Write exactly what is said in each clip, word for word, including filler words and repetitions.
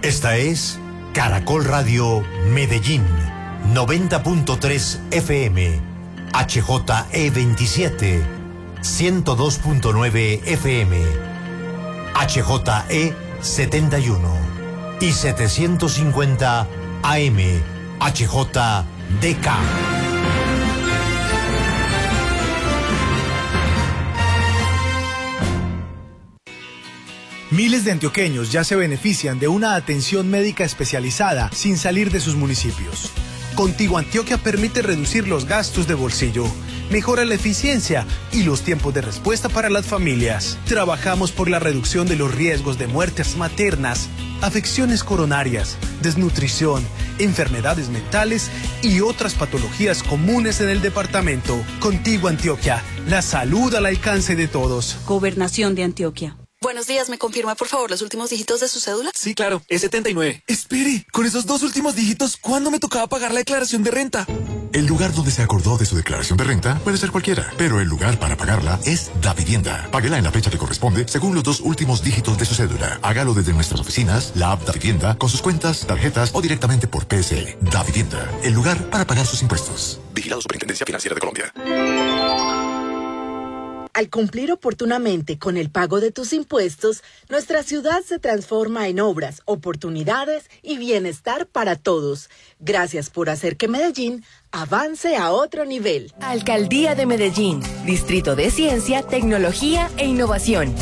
Esta es Caracol Radio Medellín, noventa punto tres F M, H J E veintisiete, ciento dos punto nueve F M, H J E setenta y uno y setecientos cincuenta A M, H J D K. Miles de antioqueños ya se benefician de una atención médica especializada sin salir de sus municipios. Contigo Antioquia permite reducir los gastos de bolsillo, mejora la eficiencia y los tiempos de respuesta para las familias. Trabajamos por la reducción de los riesgos de muertes maternas, afecciones coronarias, desnutrición, enfermedades mentales y otras patologías comunes en el departamento. Contigo Antioquia, la salud al alcance de todos. Gobernación de Antioquia. Buenos días, ¿me confirma por favor los últimos dígitos de su cédula? Sí, claro, es setenta y nueve. Espere, con esos dos últimos dígitos, ¿cuándo me tocaba pagar la declaración de renta? El lugar donde se acordó de su declaración de renta puede ser cualquiera, pero el lugar para pagarla es Davivienda. Páguela en la fecha que corresponde según los dos últimos dígitos de su cédula. Hágalo desde nuestras oficinas, la app Davivienda, con sus cuentas, tarjetas o directamente por P S E. Davivienda, el lugar para pagar sus impuestos. Vigilado Superintendencia Financiera de Colombia. Al cumplir oportunamente con el pago de tus impuestos, nuestra ciudad se transforma en obras, oportunidades y bienestar para todos. Gracias por hacer que Medellín avance a otro nivel. Alcaldía de Medellín, Distrito de Ciencia, Tecnología e Innovación.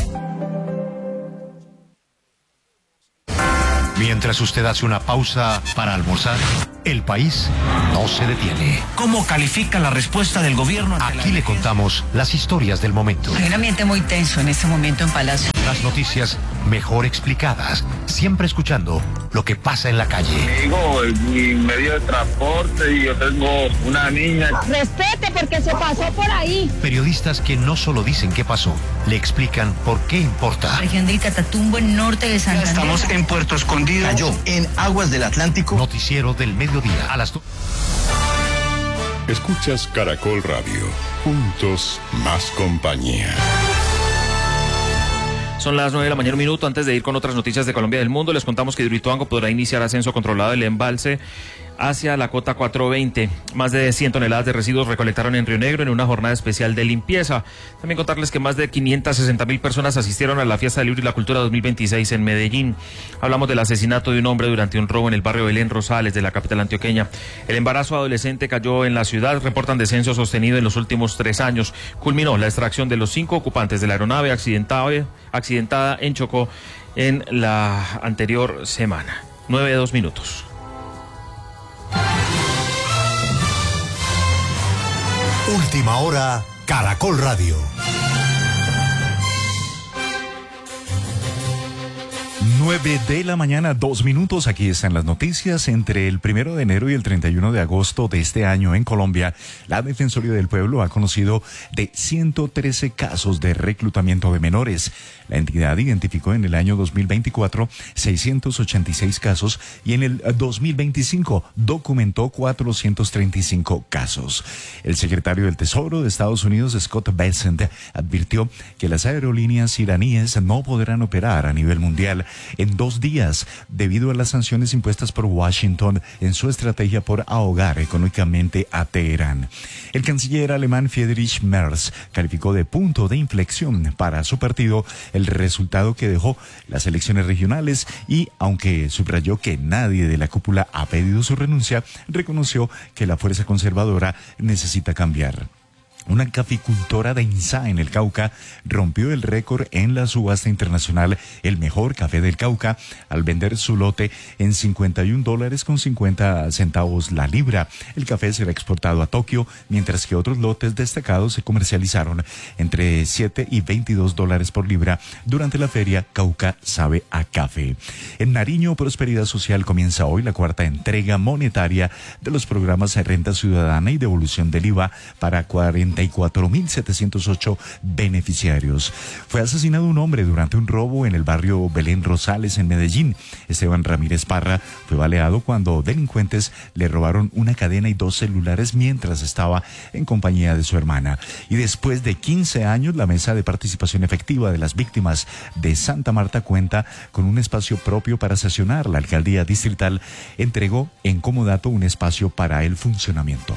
Mientras usted hace una pausa para almorzar, el país no se detiene. ¿Cómo califica la respuesta del gobierno? Aquí le contamos las historias del momento. Hay un ambiente muy tenso en este momento en Palacio. Las noticias mejor explicadas, siempre escuchando lo que pasa en la calle. Digo, mi medio de transporte y yo tengo una niña. Respete porque se pasó por ahí. Periodistas que no solo dicen qué pasó, le explican por qué importa. Región del Catatumbo, en norte de Santander. Estamos en Puerto Escondido. Cayó en aguas del Atlántico. Noticiero del mediodía a las dos. Escuchas Caracol Radio. Juntos más compañía. Son las nueve de la mañana, un minuto. Antes de ir con otras noticias de Colombia y del mundo, les contamos que Hidroituango podrá iniciar ascenso controlado del embalse hacia la cota cuatrocientos veinte. Más de cien toneladas de residuos recolectaron en Río Negro en una jornada especial de limpieza. También contarles que más de quinientas sesenta mil personas asistieron a la Fiesta del Libro y la Cultura dos mil veintiséis en Medellín. Hablamos del asesinato de un hombre durante un robo en el barrio Belén Rosales de la capital antioqueña. El embarazo adolescente cayó en la ciudad. Reportan descenso sostenido en los últimos tres años. Culminó la extracción de los cinco ocupantes de la aeronave accidentada, accidentada en Chocó en la anterior semana. Nueve, dos minutos. Última hora, Caracol Radio. nueve de la mañana, dos minutos. Aquí están las noticias. Entre el primero de enero y el treinta y uno de agosto de este año en Colombia, la Defensoría del Pueblo ha conocido de ciento trece casos de reclutamiento de menores. La entidad identificó en el año dos mil veinticuatro seiscientos ochenta y seis casos y en el dos mil veinticinco documentó cuatrocientos treinta y cinco casos. El secretario del Tesoro de Estados Unidos, Scott Bessent, advirtió que las aerolíneas iraníes no podrán operar a nivel mundial en dos días debido a las sanciones impuestas por Washington en su estrategia por ahogar económicamente a Teherán. El canciller alemán Friedrich Merz calificó de punto de inflexión para su partido el resultado que dejó las elecciones regionales y, aunque subrayó que nadie de la cúpula ha pedido su renuncia, reconoció que la fuerza conservadora necesita cambiar. Una caficultora de Insá en el Cauca rompió el récord en la subasta internacional El Mejor Café del Cauca al vender su lote en cincuenta y un dólares con cincuenta centavos la libra. El café será exportado a Tokio, mientras que otros lotes destacados se comercializaron entre siete y veintidós dólares por libra durante la feria Cauca Sabe a Café. En Nariño, Prosperidad Social comienza hoy la cuarta entrega monetaria de los programas de Renta Ciudadana y devolución del I V A para cuarenta setenta y cuatro mil setecientos ocho beneficiarios. Fue asesinado un hombre durante un robo en el barrio Belén Rosales en Medellín. Esteban Ramírez Parra fue baleado cuando delincuentes le robaron una cadena y dos celulares mientras estaba en compañía de su hermana. Y después de quince años, la Mesa de Participación Efectiva de las Víctimas de Santa Marta cuenta con un espacio propio para sesionar. La alcaldía distrital entregó en comodato un espacio para el funcionamiento.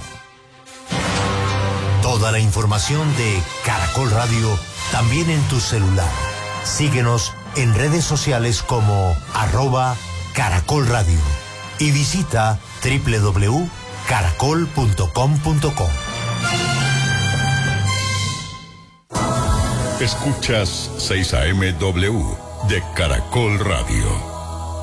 Toda la información de Caracol Radio también en tu celular. Síguenos en redes sociales como arroba Caracol Radio y visita doble u doble u doble u punto caracol punto com punto co. Escuchas seis A M W de Caracol Radio.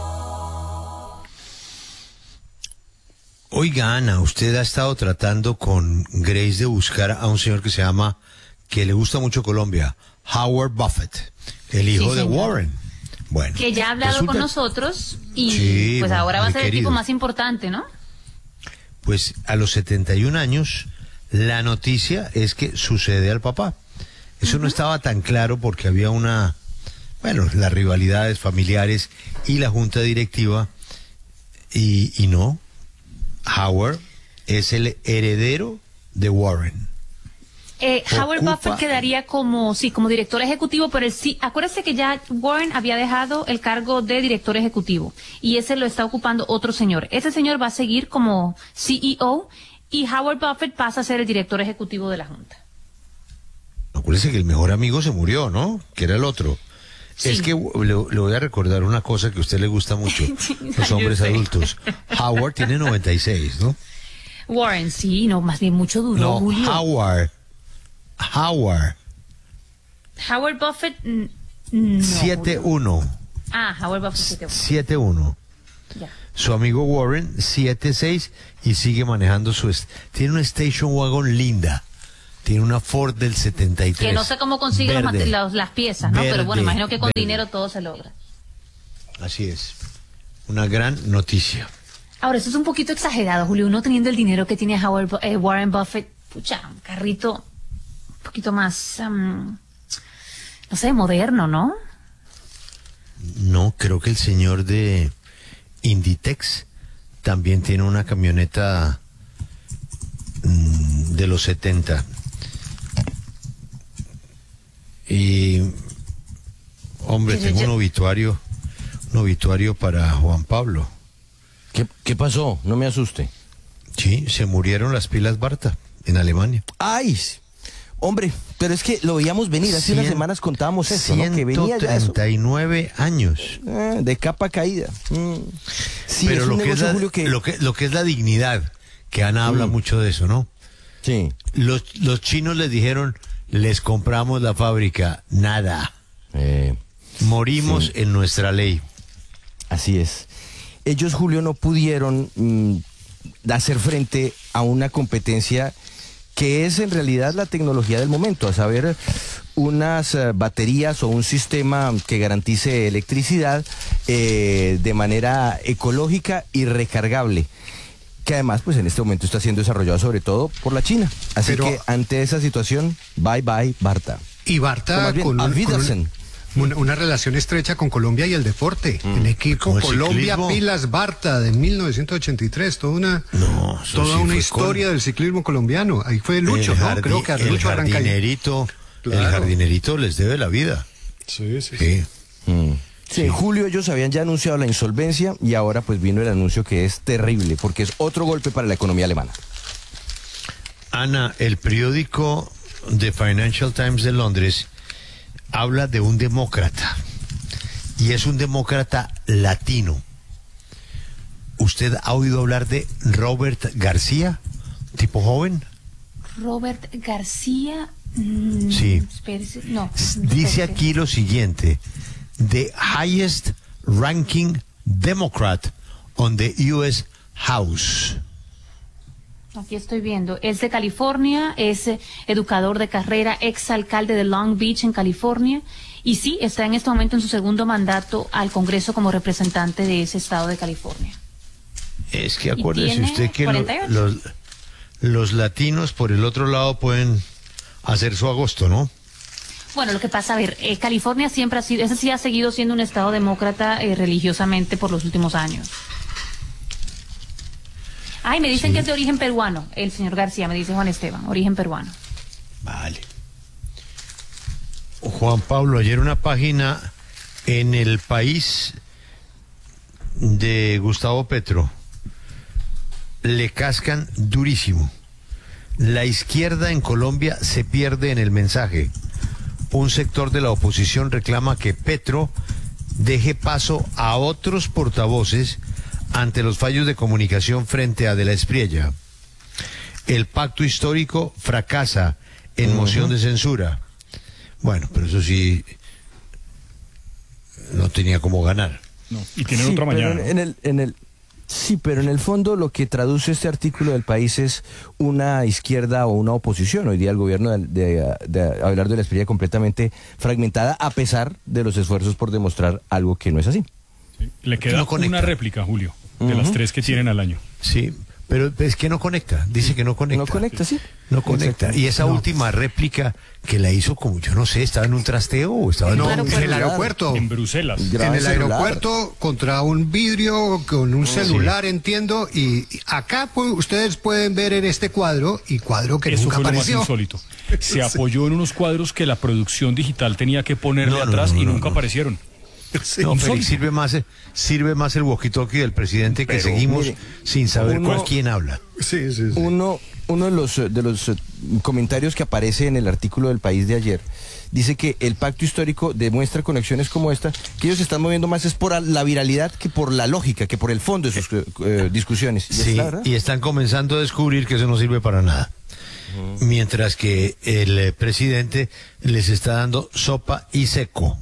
Oiga, Ana, usted ha estado tratando con Grace de buscar a un señor que se llama, que le gusta mucho Colombia, Howard Buffett, el hijo sí, de Warren. Bueno, que ya ha hablado resulta... con nosotros y sí, pues ahora va a ser querido. El tipo más importante, ¿no? Pues a los setenta y un años, la noticia es que sucede al papá. Eso uh-huh. no estaba tan claro porque había una, bueno, las rivalidades familiares y la junta directiva, y, y no. Howard es el heredero de Warren. Eh, Howard Ocupa... Buffett quedaría como, sí, como director ejecutivo, pero el, sí, acuérdese que ya Warren había dejado el cargo de director ejecutivo y ese lo está ocupando otro señor. Ese señor va a seguir como C E O y Howard Buffett pasa a ser el director ejecutivo de la junta. Acuérdese que el mejor amigo se murió, ¿no? Que era el otro. Sí. Es que le, le voy a recordar una cosa que a usted le gusta mucho, los hombres adultos. Howard tiene noventa y seis, ¿no? Warren, sí, no, más bien mucho duro, no, Julio. Howard. Howard. Howard Buffett, no. siete uno. Ah, Howard Buffett siete uno. Ya. Su amigo Warren, siete seis, y sigue manejando su... Est- tiene una station wagon linda. Tiene una Ford del setenta y tres. Que no sé cómo consigue los, los, las piezas, ¿no? Verde, pero bueno, imagino que con verde. Dinero todo se logra. Así es. Una gran noticia. Ahora, eso es un poquito exagerado, Julio. Uno teniendo el dinero que tiene Howard, eh, Warren Buffett, pucha, un carrito un poquito más, um, no sé, moderno, ¿no? No, creo que el señor de Inditex también tiene una camioneta mm, de los setenta. Y, hombre, Pero tengo yo... un obituario, un obituario para Juan Pablo. ¿Qué, qué pasó? No me asuste. Sí, se murieron las pilas Barta en Alemania. ¡Ay! Hombre, pero es que lo veíamos venir. Hace Cien, unas semanas contábamos eso, ¿no? Que venía ya eso. ciento treinta y nueve años. Eh, de capa caída. Mm. Sí, Pero es lo, un que es la, Julio, que... lo, que, lo que es la dignidad, que Ana habla mm. mucho de eso, ¿no? Sí. Los, los chinos les dijeron, les compramos la fábrica. Nada. Eh, Morimos sí. en nuestra ley. Así es. Ellos, Julio, no pudieron mm, hacer frente a una competencia que es en realidad la tecnología del momento, a saber, unas uh, baterías o un sistema que garantice electricidad eh, de manera ecológica y recargable, que además pues en este momento está siendo desarrollado sobre todo por la China. Así Pero, que ante esa situación, bye bye Barta. Y Barta con, un, con un, una, una relación estrecha con Colombia y el deporte. Mm. El equipo Colombia ciclismo? Pilas Barta de mil novecientos ochenta y tres, toda una, no, toda sí una historia con... del ciclismo colombiano. Ahí fue Lucho, ¿no? Jardín, Creo que a Lucho el jardinerito, claro. El jardinerito les debe la vida. Sí, sí, sí. sí. Mm. Sí, en julio ellos habían ya anunciado la insolvencia y ahora pues vino el anuncio que es terrible porque es otro golpe para la economía alemana. Ana, el periódico The Financial Times de Londres habla de un demócrata y es un demócrata latino. ¿Usted ha oído hablar de Robert García, tipo joven? Robert García. Mm, sí. Espérese, no. Dice espérese. aquí lo siguiente: the highest ranking Democrat on the U S House. Aquí estoy viendo. Es de California, es eh, educador de carrera, ex alcalde de Long Beach en California. Y sí, está en este momento en su segundo mandato al Congreso como representante de ese estado de California. Es que acuérdese usted que lo, los, los latinos por el otro lado pueden hacer su agosto, ¿no? Bueno, lo que pasa, a ver, eh, California siempre ha sido, ese sí ha seguido siendo un estado demócrata eh, religiosamente por los últimos años. Ay, me dicen sí. que es de origen peruano, el señor García, me dice Juan Esteban, origen peruano. Vale. Juan Pablo, ayer una página en El País de Gustavo Petro, le cascan durísimo. La izquierda en Colombia se pierde en el mensaje. Un sector de la oposición reclama que Petro deje paso a otros portavoces ante los fallos de comunicación frente a De la Espriella. El pacto histórico fracasa en uh-huh. moción de censura. Bueno, pero eso sí no tenía cómo ganar. No, y tienen sí, otra mañana. Pero en, en el, en el, sí, pero en el fondo lo que traduce este artículo del País es una izquierda o una oposición. Hoy día el gobierno de, de, de Abelardo de la Espriella completamente fragmentada, a pesar de los esfuerzos por demostrar algo que no es así. Sí, le queda no una réplica, Julio, de uh-huh. las tres que tienen sí. al año. Sí, pero es que no conecta, dice que no conecta. No conecta, sí. No conecta. Y esa no. última réplica que la hizo como, yo no sé, ¿estaba en un trasteo o estaba en, no, un... en el aeropuerto? En Bruselas. En el aeropuerto contra un vidrio con un celular, sí. entiendo, y acá pues, ustedes pueden ver en este cuadro, y cuadro que Eso nunca fue apareció. Lo más insólito. Se sí. apoyó en unos cuadros que la producción digital tenía que ponerle no, no, atrás no, no, y no, nunca no. aparecieron. Sí, no, Félix, sirve más, sirve más el walkie-talkie del presidente que Pero, seguimos mire, sin saber uno, con quién habla. Sí, sí, sí. Uno, uno de los, de los comentarios que aparece en el artículo del País de ayer dice que el pacto histórico demuestra conexiones como esta, que ellos se están moviendo más es por la viralidad que por la lógica, que por el fondo de sus eh, discusiones. ¿Y, sí, está, y están comenzando a descubrir que eso no sirve para nada. Uh-huh. Mientras que el eh, presidente les está dando sopa y seco.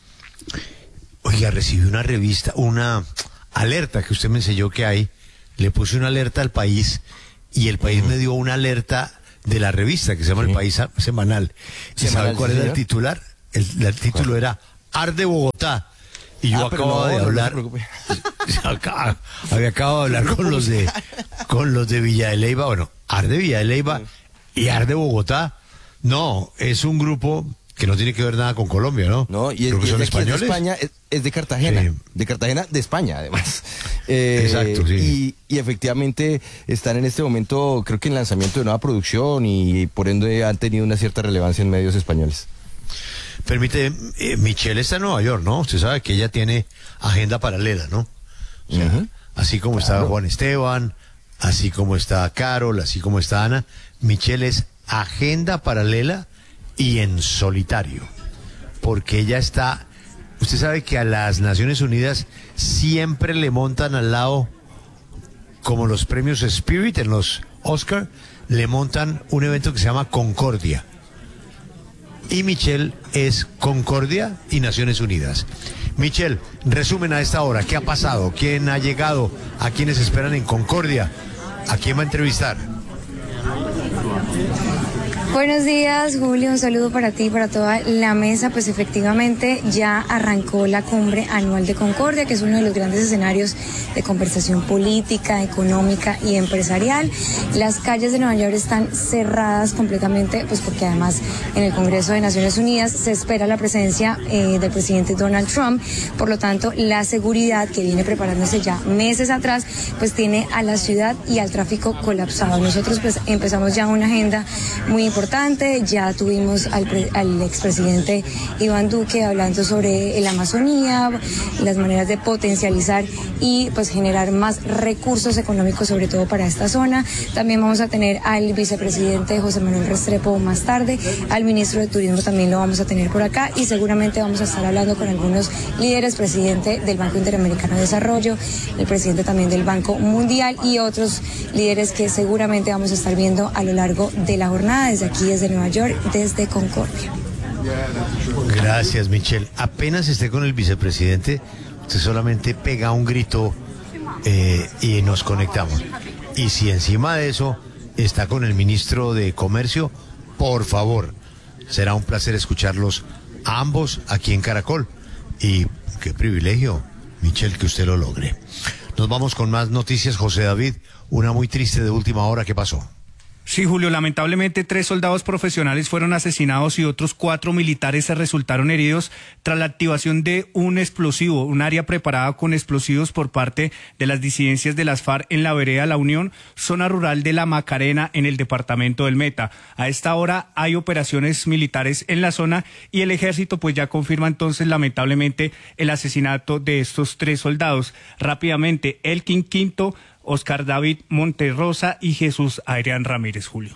Oiga, recibí una revista, una alerta que usted me enseñó que hay. Le puse una alerta al País y el País uh-huh. me dio una alerta de la revista que se llama sí. El País Semanal. ¿Y sabe cuál era el titular? El, el título ¿Cuál? Era Arde Bogotá. Y yo ah, acabo no, de hablar. No acá, había acabado de hablar con los de con los de Villa de Leyva. Bueno, Arde Villa de Leyva sí. y Arde Bogotá. No, es un grupo que no tiene que ver nada con Colombia, ¿no? No, y es, que y son es de, españoles. Es de España, es, es de Cartagena, sí. de Cartagena, de España, además. Eh, Exacto, sí. Y, y efectivamente están en este momento, creo que en lanzamiento de nueva producción y por ende han tenido una cierta relevancia en medios españoles. Permite, eh, Michelle está en Nueva York, ¿no? Usted sabe que ella tiene agenda paralela, ¿no? O sea, uh-huh. así como claro. está Juan Esteban, así como está Carol, así como está Ana, Michelle es agenda paralela y en solitario, porque ella está, usted sabe que a las Naciones Unidas siempre le montan al lado, como los premios Spirit en los Oscar, le montan un evento que se llama Concordia, y Michelle es Concordia y Naciones Unidas. Michelle, resumen a esta hora, ¿qué ha pasado? ¿Quién ha llegado? ¿A quiénes esperan en Concordia? ¿A quién va a entrevistar? Buenos días, Julio, un saludo para ti y para toda la mesa. Pues efectivamente ya arrancó la cumbre anual de Concordia, que es uno de los grandes escenarios de conversación política, económica y empresarial. Las calles de Nueva York están cerradas completamente, pues porque además en el Congreso de Naciones Unidas se espera la presencia eh, del presidente Donald Trump. Por lo tanto, la seguridad, que viene preparándose ya meses atrás, pues tiene a la ciudad y al tráfico colapsado. Nosotros pues empezamos ya una agenda muy importante. Ya tuvimos al, pre, al expresidente Iván Duque hablando sobre la Amazonía, las maneras de potencializar y pues generar más recursos económicos, sobre todo para esta zona. También vamos a tener al vicepresidente José Manuel Restrepo más tarde, al ministro de Turismo también lo vamos a tener por acá, y seguramente vamos a estar hablando con algunos líderes, presidente del Banco Interamericano de Desarrollo, el presidente también del Banco Mundial y otros líderes que seguramente vamos a estar viendo a lo largo de la jornada desde aquí, desde Nueva York, desde Concordia. Gracias, Michelle. Apenas esté con el vicepresidente, usted solamente pega un grito eh, y nos conectamos. Y si encima de eso está con el ministro de Comercio, por favor, será un placer escucharlos a ambos aquí en Caracol. Y qué privilegio, Michelle, que usted lo logre. Nos vamos con más noticias, José David. Una muy triste de última hora, ¿qué pasó? Sí, Julio, lamentablemente tres soldados profesionales fueron asesinados y otros cuatro militares se resultaron heridos tras la activación de un explosivo, un área preparada con explosivos por parte de las disidencias de las FARC en la vereda La Unión, zona rural de La Macarena, en el departamento del Meta. A esta hora hay operaciones militares en la zona y el ejército pues ya confirma entonces lamentablemente el asesinato de estos tres soldados. Rápidamente, Elkin Quinto, Oscar David Monterrosa y Jesús Adrián Ramírez, Julio.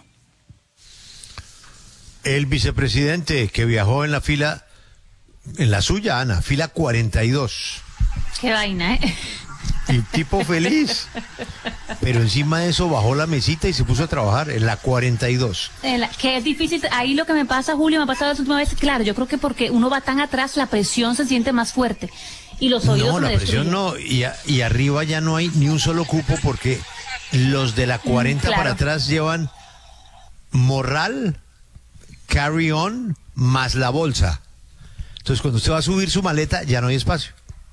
El vicepresidente que viajó en la fila, en la suya, Ana, fila cuarenta y dos. Qué vaina, ¿eh? Y tipo feliz. Pero encima de eso bajó la mesita y se puso a trabajar en la cuarenta y dos. El, que es difícil. Ahí lo que me pasa, Julio, me ha pasado las últimas veces. Claro, yo creo que porque uno va tan atrás, la presión se siente más fuerte. Y los oídos no, la se presión no, y, a, y arriba ya no hay ni un solo cupo porque los de la cuarenta claro. para atrás llevan morral, carry on, más la bolsa. Entonces cuando usted va a subir su maleta ya no hay espacio.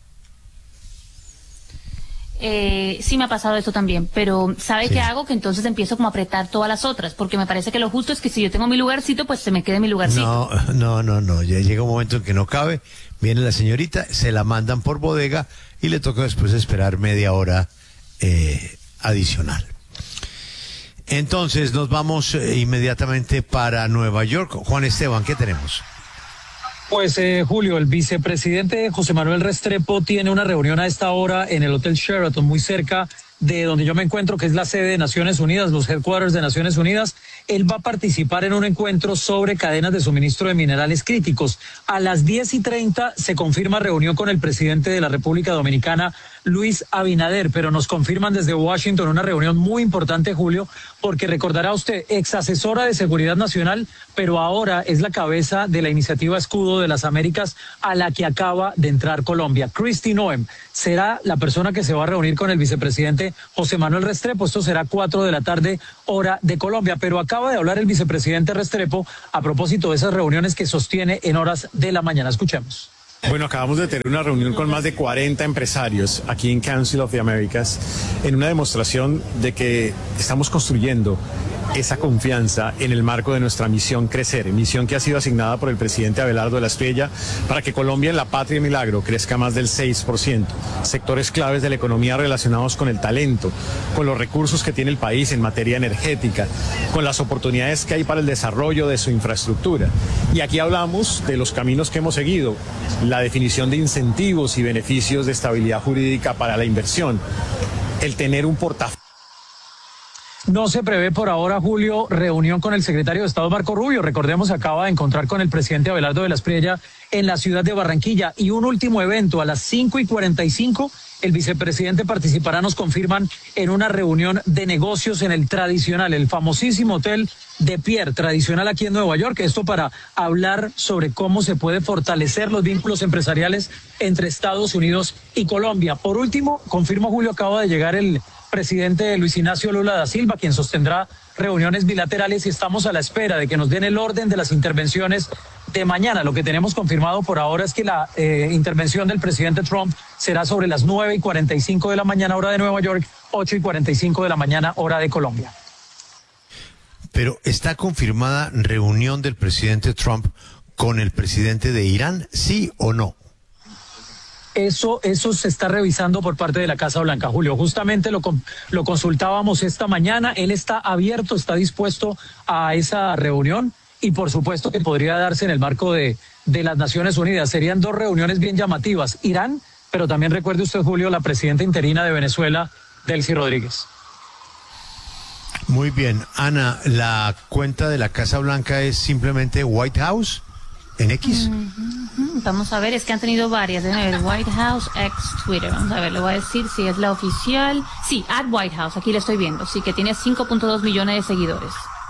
Eh, sí me ha pasado esto también, pero ¿sabe sí. qué hago? Que entonces empiezo como a apretar todas las otras, porque me parece que lo justo es que si yo tengo mi lugarcito, pues se me quede mi lugarcito. No, no, no, no, ya llega un momento en que no cabe, viene la señorita, se la mandan por bodega y le toca después esperar media hora eh, adicional. Entonces nos vamos eh, inmediatamente para Nueva York. Juan Esteban, ¿qué tenemos? Pues eh, Julio, el vicepresidente José Manuel Restrepo tiene una reunión a esta hora en el Hotel Sheraton, muy cerca de donde yo me encuentro, que es la sede de Naciones Unidas, los headquarters de Naciones Unidas. Él va a participar en un encuentro sobre cadenas de suministro de minerales críticos. A las diez y treinta se confirma reunión con el presidente de la República Dominicana, Luis Abinader, pero nos confirman desde Washington una reunión muy importante, Julio, porque recordará usted, ex asesora de Seguridad Nacional, pero ahora es la cabeza de la iniciativa Escudo de las Américas a la que acaba de entrar Colombia. Kristi Noem será la persona que se va a reunir con el vicepresidente José Manuel Restrepo. Esto será cuatro de la tarde, hora de Colombia, pero acaba de hablar el vicepresidente Restrepo a propósito de esas reuniones que sostiene en horas de la mañana. Escuchemos. Bueno, acabamos de tener una reunión con más de cuarenta empresarios aquí en Council of the Americas en una demostración de que estamos construyendo esa confianza en el marco de nuestra misión Crecer, misión que ha sido asignada por el presidente Abelardo de la Espriella para que Colombia en la patria milagro crezca más del seis por ciento. Sectores claves de la economía relacionados con el talento, con los recursos que tiene el país en materia energética, con las oportunidades que hay para el desarrollo de su infraestructura. Y aquí hablamos de los caminos que hemos seguido, la definición de incentivos y beneficios de estabilidad jurídica para la inversión, el tener un portafolio. No se prevé por ahora, Julio, reunión con el secretario de Estado Marco Rubio. Recordemos, se acaba de encontrar con el presidente Abelardo de la Espriella en la ciudad de Barranquilla. Y un último evento a las cinco y cuarenta y cinco, el vicepresidente participará, nos confirman, en una reunión de negocios en el tradicional, el famosísimo hotel de Pierre, tradicional aquí en Nueva York. Esto para hablar sobre cómo se puede fortalecer los vínculos empresariales entre Estados Unidos y Colombia. Por último, confirmo, Julio, acaba de llegar el presidente Luis Ignacio Lula da Silva, quien sostendrá reuniones bilaterales, y estamos a la espera de que nos den el orden de las intervenciones de mañana. Lo que tenemos confirmado por ahora es que la eh, intervención del presidente Trump será sobre las nueve y cuarenta y cinco de la mañana, hora de Nueva York, ocho y cuarenta y cinco de la mañana, hora de Colombia. Pero ¿está confirmada reunión del presidente Trump con el presidente de Irán, sí o no? Eso, eso se está revisando por parte de la Casa Blanca, Julio. Justamente lo, lo consultábamos esta mañana. Él está abierto, está dispuesto a esa reunión y por supuesto que podría darse en el marco de, de las Naciones Unidas. Serían dos reuniones bien llamativas. Irán, pero también recuerde usted, Julio, la presidenta interina de Venezuela, Delcy Rodríguez. Muy bien. Ana, ¿la cuenta de la Casa Blanca es simplemente White House en X? Mm-hmm. Vamos a ver, es que han tenido varias. Déjame ver, White House X Twitter. Vamos a ver, le voy a decir si es la oficial. Sí, at White House, aquí la estoy viendo. Sí, que tiene cinco punto dos millones de seguidores.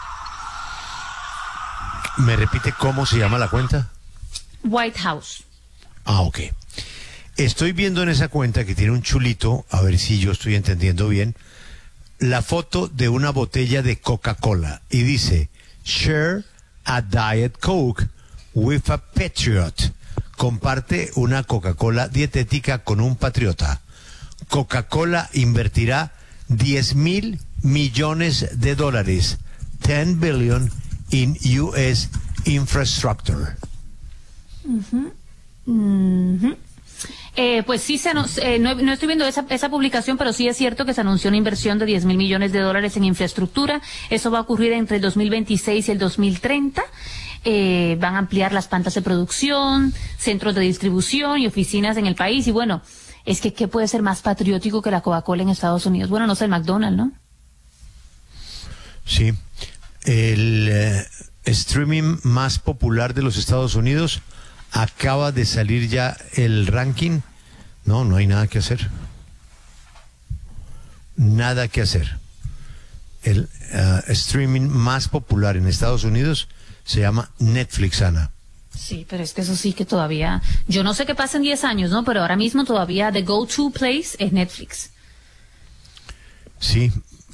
¿Me repite cómo se llama la cuenta? White House. Ah, ok. Estoy viendo en esa cuenta que tiene un chulito, a ver si yo estoy entendiendo bien, la foto de una botella de Coca-Cola y dice, share a Diet Coke with a Patriot. Comparte una Coca-Cola dietética con un patriota. Coca-Cola invertirá diez mil millones de dólares ten billion in U S infrastructure. Uh-huh. Uh-huh. Eh, pues sí, se eh, no, no estoy viendo esa, esa publicación, pero sí es cierto que se anunció una inversión de diez mil millones de dólares en infraestructura. Eso va a ocurrir entre el dos mil veintiséis y el dos mil treinta. Eh, van a ampliar las plantas de producción, centros de distribución y oficinas en el país. Y bueno, es que ¿qué puede ser más patriótico que la Coca-Cola en Estados Unidos? Bueno, no sé, el McDonald's, ¿no? Sí. El eh, streaming más popular de los Estados Unidos acaba de salir ya el ranking. No, no hay nada que hacer. Nada que hacer. El uh, streaming más popular en Estados Unidos se llama Netflix, Ana. Sí, pero es que eso sí que todavía... Yo no sé qué pasa en diez años, ¿no? Pero ahora mismo todavía the go-to place es Netflix. Sí.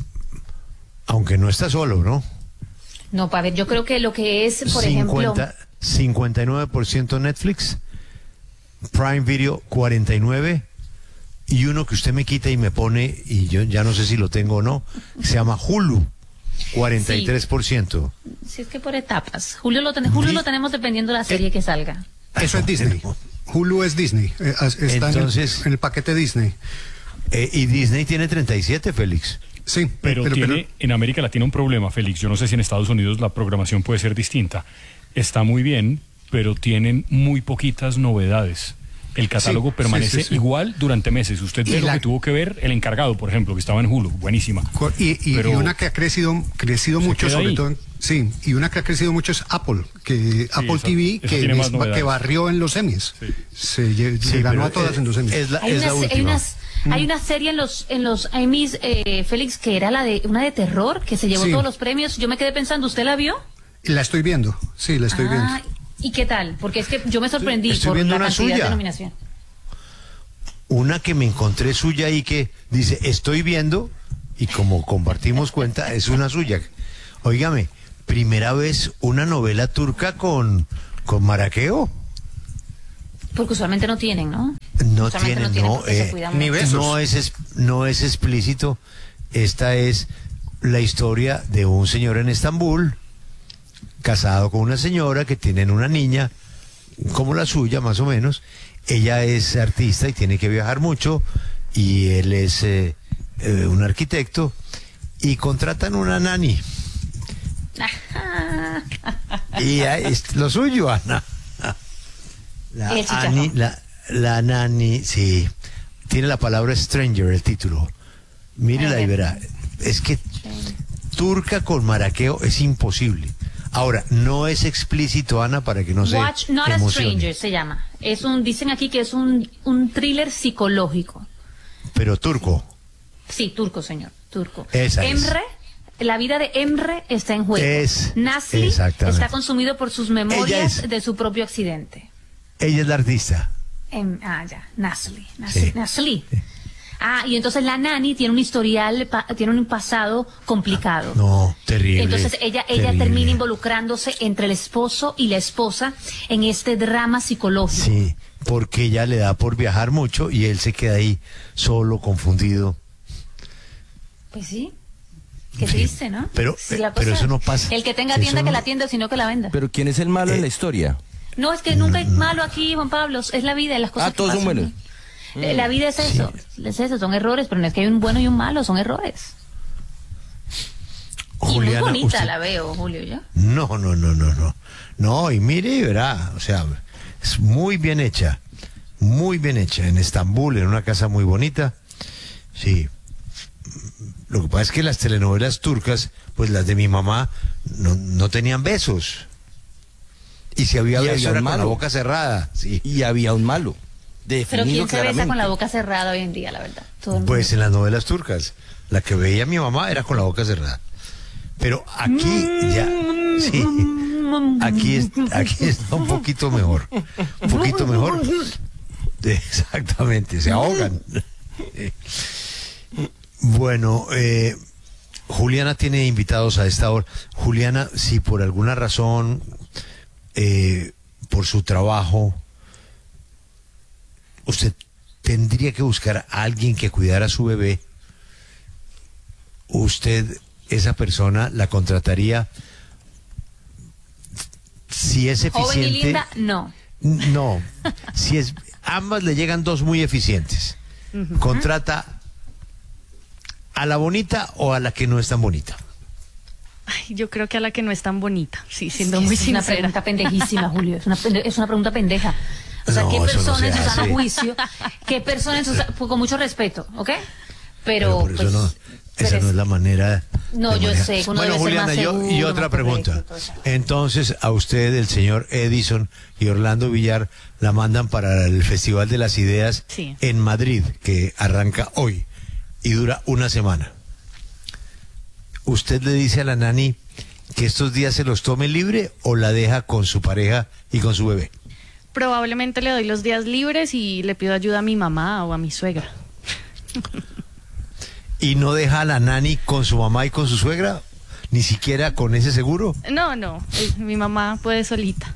Aunque no está solo, ¿no? No, para ver, yo creo que lo que es, por ejemplo... cincuenta y nueve por ciento Netflix, Prime Video cuarenta y nueve y uno que usted me quita y me pone, y yo ya no sé si lo tengo o no, se llama Hulu, cuarenta y tres por ciento. Sí, sí, es que por etapas. Julio lo, ten Julio lo tenemos dependiendo de la serie eh, que salga. Eso es Disney. Hulu es Disney. Eh, está Entonces, en, el, en el paquete Disney. Eh, y Disney tiene treinta y siete, Félix. Sí, pero, pero tiene pero... en América Latina un problema, Félix. Yo no sé si en Estados Unidos la programación puede ser distinta. Está muy bien, pero tienen muy poquitas novedades. El catálogo sí, permanece sí, sí, sí. igual durante meses. Usted ve la... lo que tuvo que ver el encargado, por ejemplo, que estaba en Hulu, buenísima. Y, y, pero... y una que ha crecido crecido mucho, sobre ahí. todo, en, sí, y una que ha crecido mucho es Apple, que sí, Apple esa, T V, esa que, es, que barrió en los Emmys. Sí. Se, se sí, ganó a todas es, en los Emmys. Es la, hay, es una, la última. Hay, unas, mm. hay una serie en los en los Emmys, eh, Félix, que era la de una de terror, que se llevó sí. todos los premios. Yo me quedé pensando, ¿usted la vio? La estoy viendo, sí, la estoy ah, viendo. ¿Y qué tal? Porque es que yo me sorprendí estoy por viendo la una cantidad suya. de nominación. Una que me encontré suya ahí que dice, estoy viendo, y como compartimos cuenta, es una suya. Óigame, primera vez una novela turca con, con maraqueo. Porque usualmente no tienen, ¿no? No usualmente tienen, no, eh, ni besos. No es, no es explícito. Esta es la historia de un señor en Estambul, casado con una señora que tienen una niña, como la suya, más o menos. Ella es artista y tiene que viajar mucho, y él es eh, eh, un arquitecto, y contratan una nani. Y es lo suyo, Ana. La, Ani, la, la nani, sí, tiene la palabra stranger, el título. Mírela y verá. Es que turca con maraqueo es imposible. Ahora, no es explícito, Ana, para que no se Watch Not emocione. a Stranger se llama. Es un, dicen aquí que es un, un thriller psicológico. Pero turco. Sí, turco, señor, turco. Esa Emre, es. La vida de Emre está en juego. Es, Nasli está consumido por sus memorias es, de su propio accidente. Ella es la artista. Em, ah, ya, Nasli. Nasli. Sí. Nasli. Sí. Ah, y entonces la nani tiene un historial, pa, tiene un pasado complicado. No, terrible. Entonces ella, ella terrible. termina involucrándose entre el esposo y la esposa en este drama psicológico. Sí, porque ella le da por viajar mucho y él se queda ahí solo, confundido. Pues sí. Qué sí. triste, ¿no? Pero, si la pero eso no pasa. El que tenga tienda, no... que la tienda, sino que la venda. Pero ¿quién es el malo eh... en la historia? No, es que nunca hay malo aquí, Juan Pablo. Es la vida, las cosas ah, todos que pasan. son buenos. La vida es eso, sí. es eso, son errores, pero no es que hay un bueno y un malo, son errores. Juliana, y muy bonita usted... la veo, Julio, ¿ya? No, no, no, no, no. No, y mire y verá, o sea, es muy bien hecha, muy bien hecha, en Estambul, en una casa muy bonita. Sí. Lo que pasa es que las telenovelas turcas, pues las de mi mamá, no, no tenían besos. Y si había besos era con la boca cerrada. Sí. Y había un malo. Pero ¿quién se besa con la boca cerrada hoy en día, la verdad? Todo pues en las novelas turcas, la que veía mi mamá era con la boca cerrada. Pero aquí ya, sí, aquí, es, aquí está un poquito mejor, un poquito mejor. Exactamente, se ahogan. Bueno, eh, Juliana tiene invitados a esta hora. Juliana, si por alguna razón, eh, por su trabajo, usted tendría que buscar a alguien que cuidara a su bebé, ¿usted esa persona la contrataría si es eficiente. Joven y linda, no. No, si es, ambas le llegan dos muy eficientes. Uh-huh. ¿Contrata a la bonita o a la que no es tan bonita? Ay, yo creo que a la que no es tan bonita, sí, siendo sí, muy es sincera. Es una pregunta pendejísima, Julio, es una, es una pregunta pendeja. O sea, no, ¿qué persona no en su sano hace. juicio? ¿Qué persona en su sano, pues, con mucho respeto, ¿ok? Pero, pero por pues, eso no, esa es, no es la manera. No, yo manera. sé, uno bueno, debe Juliana, ser más yo, seguro, y otra pregunta. Entonces, a usted, el señor Edison y Orlando Villar la mandan para el Festival de las Ideas sí. en Madrid, que arranca hoy y dura una semana. ¿Usted le dice a la nani que estos días se los tome libre o la deja con su pareja y con su bebé? Probablemente le doy los días libres y le pido ayuda a mi mamá o a mi suegra. ¿Y no deja a la nani con su mamá y con su suegra? ¿Ni siquiera con ese seguro? No, no, eh, mi mamá puede solita.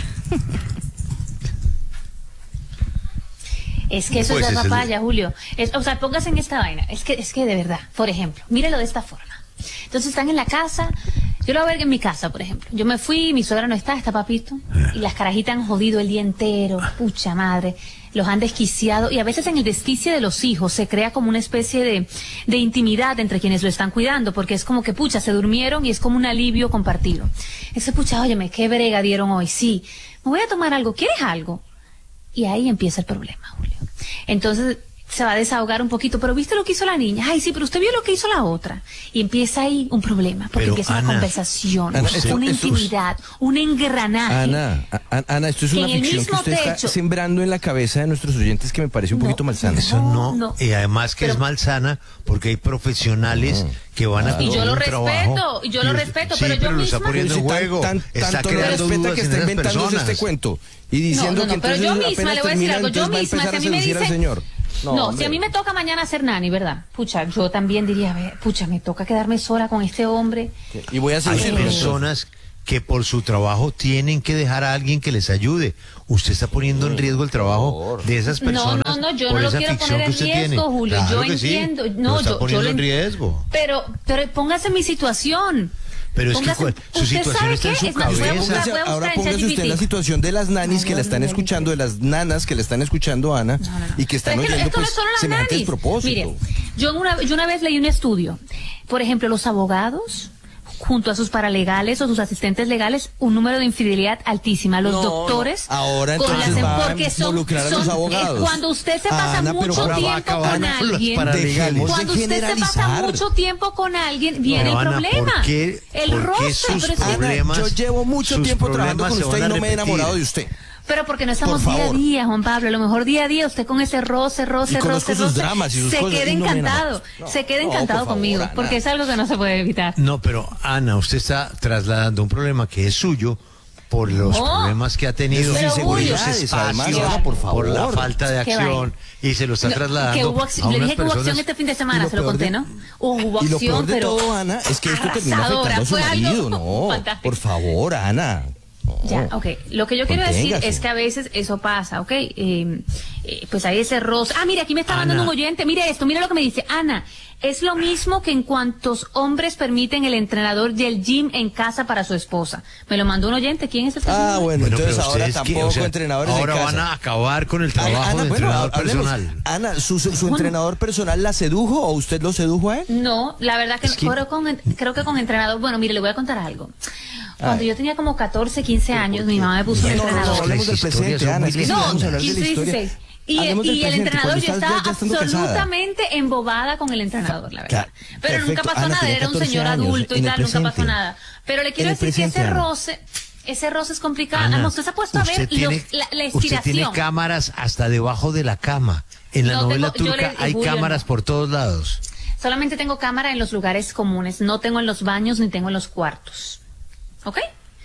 Es que eso Pues es la es papaya, el... Julio. Es, o sea, póngase en esta vaina. Es que, es que de verdad, por ejemplo, mírelo de esta forma. Entonces están en la casa, yo lo voy a ver en mi casa, por ejemplo. Yo me fui, mi suegra no está, está papito, y las carajitas han jodido el día entero, pucha madre, los han desquiciado, y a veces en el desquicie de los hijos se crea como una especie de, de intimidad entre quienes lo están cuidando, porque es como que, pucha, se durmieron y es como un alivio compartido. Ese pucha, óyeme, qué brega dieron hoy, sí, me voy a tomar algo, ¿quieres algo? Y ahí empieza el problema, Julio. Entonces se va a desahogar un poquito, pero ¿viste lo que hizo la niña? Ay, sí, pero usted vio lo que hizo la otra. Y empieza ahí un problema, porque pero, empieza Ana, una conversación, Ana, esto, una esto, intimidad, un engranaje. Ana, a, Ana, esto es una ficción que usted techo. está sembrando en la cabeza de nuestros oyentes que me parece un no, poquito malsana. Eso no, no. Y además que pero, es malsana porque hay profesionales no. que van a y yo lo respeto, trabajo, y yo lo respeto, sí, pero yo pero misma... lo está poniendo en juego, tan, tan, está tanto creando respeta dudas que en está esas inventándose personas. este cuento y diciendo no, no, que pero entonces yo misma apenas le voy a decir termina, algo, yo va a misma, empezar si a a mí me seducir al dicen... señor. No, no si a mí me toca mañana ser nani, ¿verdad? Pucha, yo también diría, ve, pucha, me toca quedarme sola con este hombre. Y voy a hacer Hay personas que por su trabajo tienen que dejar a alguien que les ayude. Usted está poniendo en riesgo el trabajo de esas personas. No, no, no, yo por no lo esa quiero ficción poner que en usted riesgo, tiene. Julio. Claro yo que sí, entiendo. lo No, está yo, poniendo yo en lo... riesgo. Pero, pero póngase en mi situación. Pero es póngase, que su situación está en su es más, cabeza. Buscar, ahora póngase usted en la situación de las nanis que la están escuchando, de las nanas que la están escuchando, Ana, no, no, no. y que están pero oyendo esto pues no es solo las semejante nanis. despropósito. Mire, yo una, yo una vez leí un estudio. Por ejemplo, los abogados, junto a sus paralegales o sus asistentes legales, un número de infidelidad altísima. Los no, doctores no. Ahora con entonces las, va porque a son, involucrar son, a los abogados. Eh, cuando usted se pasa Ana, mucho tiempo con alguien, cuando usted se pasa mucho tiempo con alguien, viene pero, el Ana, problema. ¿por qué, el por roce. qué sus pero problemas, Ana, yo llevo mucho tiempo trabajando con usted y no me he enamorado de usted. Pero porque no estamos día a día, Juan Pablo. A lo mejor día a día usted con ese roce, roce, roce, roce, dramas y sus se cosas, queda y no encantado. No, se queda no, encantado favor, conmigo, Ana. porque es algo que no se puede evitar. No, pero Ana, usted está trasladando un problema que es suyo por los no, problemas que ha tenido, por los espacios, además, Ana, por, favor. por la falta de acción, y se lo está no, trasladando que hubo, a le unas dije que hubo personas... acción este fin de semana, se lo conté, de, ¿no? Hubo y lo acción, peor de pero todo, Ana, es que esto termina afectando a su fue marido, algo no, fantástico. por favor, Ana. No, ya, ok. Lo que yo quiero conténgase. decir es que a veces eso pasa, ok. Eh, eh, pues hay ese roce. Ah, mira, aquí me está Ana. mandando un oyente. Mire esto, mira lo que me dice. Ana, es lo mismo que en cuantos hombres permiten el entrenador del gym en casa para su esposa. Me lo mandó un oyente. ¿Quién es el Ah, bueno, bueno, entonces pero ahora ustedes, tampoco o sea, entrenadores ahora en casa. van a acabar con el trabajo Ana, de bueno, entrenador hablemos. personal. Ana, ¿su, su, su entrenador personal la sedujo o usted lo sedujo a él? No, la verdad que, Es que- creo, con, creo que con entrenador. Bueno, mire, le voy a contar algo. Cuando yo tenía como catorce, quince años, mi mamá me puso un No, no, no, entrenador. hablemos del presente, Ana, es que si No, vamos a hablar de quince, la historia. dieciséis. Y, Hablemos del y el presente, entrenador, cuando yo estás estaba ya estando casada. absolutamente embobada con el entrenador, la verdad. Claro, Pero nunca perfecto. pasó Ana, nada, tenía era un catorce señor años, adulto y en el tal, nunca pasó presente. nada. Pero le quiero En el decir que ese presente, Ana. roce, ese roce es complicado. Ana, Ana, usted se ha puesto a usted ver tiene, los, la, la usted estiración. tiene cámaras hasta debajo de la cama. En la No novela tengo- yo turca le- hay Julio, cámaras no. por todos lados. Solamente tengo cámara en los lugares comunes, no tengo en los baños ni tengo en los cuartos. ¿Ok?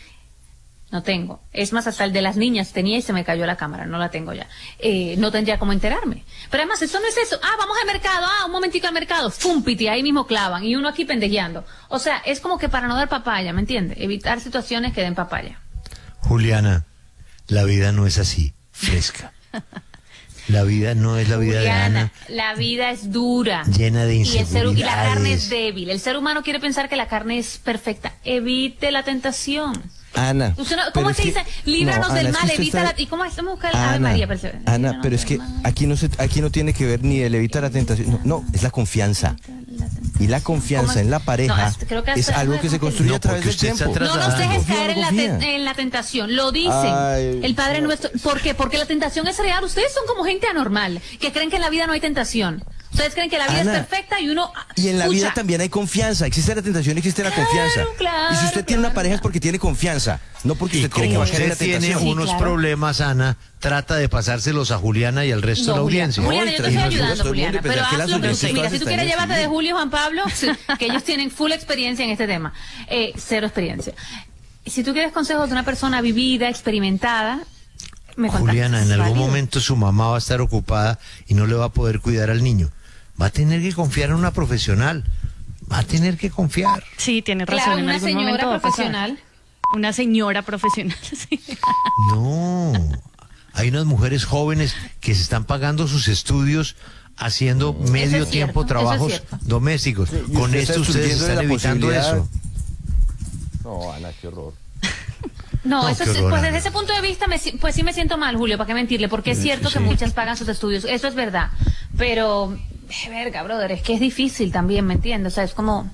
No tengo. Es más, hasta el de las niñas tenía y se me cayó la cámara, no la tengo ya. Eh, no tendría cómo enterarme. Pero además, eso no es eso. Ah, vamos al mercado, ah, un momentico al mercado, ¡fum! Piti, ahí mismo clavan. Y uno aquí pendejeando. O sea, es como que para no dar papaya, ¿me entiende? Evitar situaciones que den papaya. Juliana, la vida no es así, fresca. La vida no es la vida Juliana, de Ana. La vida es dura. Llena de y, el ser, y la carne inseguridades. es débil. El ser humano quiere pensar que la carne es perfecta. Evite la tentación. Ana, Usted no- pero ¿Cómo es se que- dice? Líbranos no, del Ana, es que mal, usted evita está- la... ¿Y cómo estamos buscando la Ave Ana, María? Pero- Ana, pero es que aquí no se, aquí no tiene que ver ni el evitar la tentación, no, no, es la confianza. Y la confianza en la pareja No, hasta- creo que es hasta- algo que se construye No, a través porque del usted está tiempo. No nos tratando. dejes Confía, caer en la, confía. te- en la tentación. Lo dicen. Ay, el Padre Nuestro. ¿Por qué? Porque la tentación es real. Ustedes son como gente anormal, que creen que en la vida no hay tentación. Ustedes creen que la vida Ana, es perfecta y uno... Y en la Escucha, vida también hay confianza. Existe la tentación, existe la confianza. claro, y si usted tiene una pareja es porque tiene confianza, no porque Y usted cree que como va a caer en la usted tiene tentación. unos claro. problemas, Ana, trata de pasárselos a Juliana y al resto No, de la Juliana, audiencia. Juliana, No, yo y te estoy tras- ayudando, todo el mundo Juliana, pensar pero que las haz lo que oyentes tú. Mira, todas si tú están quieres en llévate de civil. Julio y Juan Pablo, que ellos tienen full experiencia en este tema, eh, cero experiencia. Si tú quieres consejos de una persona vivida, experimentada, me contactas. Juliana, en algún Válido. momento su mamá va a estar ocupada y no le va a poder cuidar al niño. Va a tener que confiar en una profesional. Va a tener que confiar. Sí, tiene razón. Claro, en una algún señora momento va a pasar. profesional. Una señora profesional, sí. No. Hay unas mujeres jóvenes que se están pagando sus estudios haciendo medio es tiempo cierto, eso es trabajos cierto. domésticos. Y Con usted esto está ustedes excluyendo de están la evitando posibilidad. eso. No, Ana, qué horror. No, No, eso qué sí, horror, pues Ana. desde ese punto de vista, me, si- pues sí me siento mal, Julio, para qué mentirle, porque es cierto que sí. muchas pagan sus estudios, eso es verdad, pero, eh, verga, brother, es que es difícil también, ¿me entiendes? O sea, es como,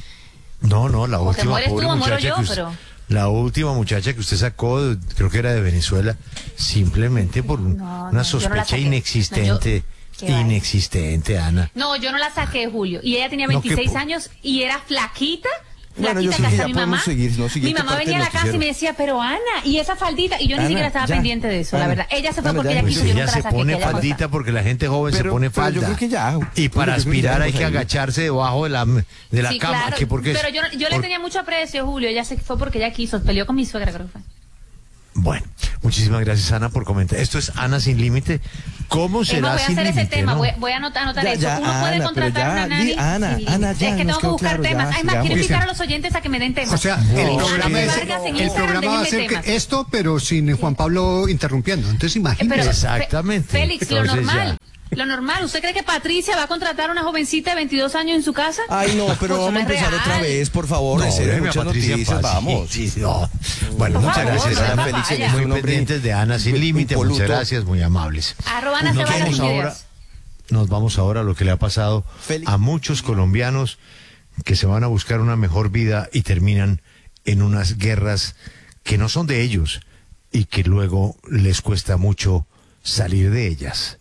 No, no, la O te última mueres pobre tú o muero muchacha yo, que usted, pero- la última muchacha que usted sacó, creo que era de Venezuela, simplemente por un- No, no, una yo no la sospecha saqué. inexistente, No, yo- qué va. inexistente, Ana. no, yo no la saqué, Julio, y ella tenía No, que veintiséis po- años y era flaquita. Bueno, yo Flaquita, creo que que hasta ya mi podemos mamá, seguir, ¿no? mi Siguiente mamá parte venía a la del casa y noticiero. me decía, pero Ana, y esa faldita, y yo ni Ana, siquiera estaba ya. pendiente de eso, la Ana, verdad. Ella se fue Ana, porque ya, ella pues quiso, Pues yo ella nunca se la saqué. pone que ella faldita contara. porque la gente joven se Pero- pone pero yo falda. creo que ya, y Julio, para yo creo que ya aspirar hay estamos que ahí. agacharse debajo de la, de la Sí, cama. claro, que porque es- pero yo, yo le por- tenía mucho aprecio, Julio, ella se fue porque ella quiso, peleó con mi suegra, creo que fue. Bueno, muchísimas gracias, Ana, por comentar. Esto es Ana Sin Límite. ¿Cómo Es será más, voy a sin hacer ese límite, tema, no? voy, voy a anotar, anotar Ya, eso. ya, Uno puede Ana, contratar pero ya, una nani. di- Ana, sin Ana, límites. ya, es que nos tengo que quedó buscar claro, temas. ya, Ay, más, quiero sigamos. invitar a los oyentes a que me den temas. O sea, el Ana programa, es, Vargas en el Instagram, programa va a déjenme ser que temas. esto, pero sin Juan Pablo interrumpiendo. Entonces imagínese. Pero, Exactamente. Fe- Félix, lo Entonces, normal. Lo normal. ¿Usted cree que Patricia va a contratar a una jovencita de veintidós años en su casa? Ay, no, pero Pues vamos a no es empezar real. otra vez, por favor. No, en serio, déjeme a muchas Patricia en noticias, paz. vamos. Sí, sí, no. Bueno, Por muchas favor, gracias, no Ana. se Félix, vaya. es Muy un hombre pendientes de Ana Sin Límite. impoluto. Muchas gracias, muy amables. Arroba Ana Nos Ceballos vamos sin ahora, videos. nos vamos ahora a lo que le ha pasado Félix. a muchos colombianos que se van a buscar una mejor vida y terminan en unas guerras que no son de ellos y que luego les cuesta mucho salir de ellas.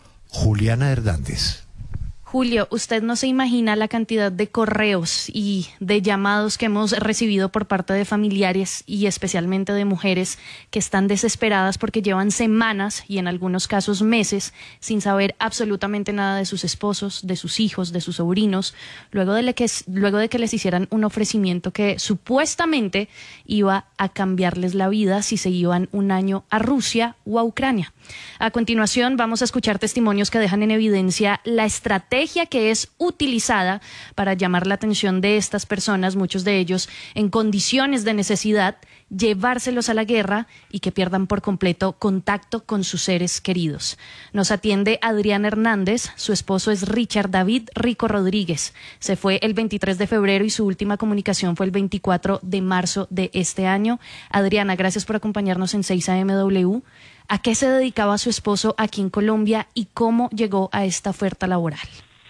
Juliana Hernández. Julio, usted no se imagina la cantidad de correos y de llamados que hemos recibido por parte de familiares y especialmente de mujeres que están desesperadas porque llevan semanas y en algunos casos meses sin saber absolutamente nada de sus esposos, de sus hijos, de sus sobrinos, luego de, le que, luego de que les hicieran un ofrecimiento que supuestamente iba a cambiarles la vida si se iban un año a Rusia o a Ucrania. A continuación vamos a escuchar testimonios que dejan en evidencia la estrategia que es utilizada para llamar la atención de estas personas, muchos de ellos en condiciones de necesidad, llevárselos a la guerra y que pierdan por completo contacto con sus seres queridos. Nos atiende Adriana Hernández, su esposo es Richard David Rico Rodríguez. Se fue el veintitrés de febrero y su última comunicación fue el veinticuatro de marzo de este año. Adriana, gracias por acompañarnos en seis A M W. ¿A qué se dedicaba su esposo aquí en Colombia y cómo llegó a esta oferta laboral?